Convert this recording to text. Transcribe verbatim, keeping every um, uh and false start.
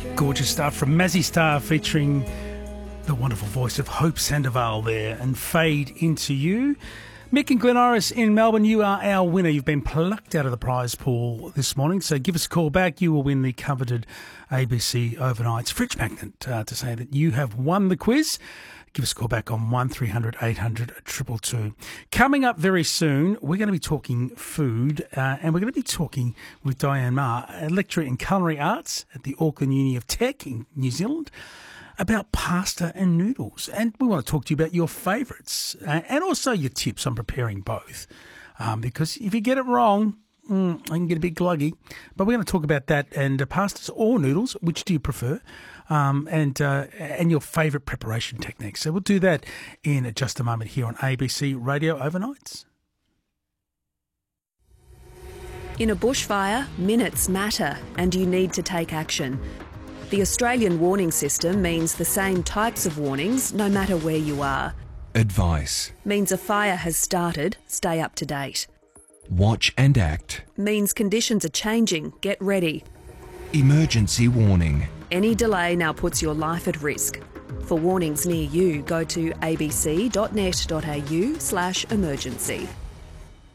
Gorgeous stuff from Mazzy Star featuring the wonderful voice of Hope Sandoval there, and Fade Into You. Mick and Glen Iris in Melbourne, you are our winner. You've been plucked out of the prize pool this morning, so give us a call back. You will win the coveted A B C Overnights fridge magnet uh, to say that you have won the quiz. Give us a call back on one three hundred eight hundred two two two. Coming up very soon, we're going to be talking food, uh, and we're going to be talking with Diane Ma, a lecturer in culinary arts at the Auckland Uni of Tech in New Zealand, about pasta and noodles. And we want to talk to you about your favourites uh, and also your tips on preparing both. Um, because if you get it wrong, mm, I can get a bit gluggy. But we're going to talk about that and uh, pastas or noodles. Which do you prefer? Um, and uh, and your favourite preparation techniques. So we'll do that in just a moment here on A B C Radio Overnights. In a bushfire, minutes matter and you need to take action. The Australian warning system means the same types of warnings no matter where you are. Advice. Means a fire has started, stay up to date. Watch and act. Means conditions are changing, get ready. Emergency warning. Any delay now puts your life at risk. For warnings near you, go to abc.net.au slash emergency.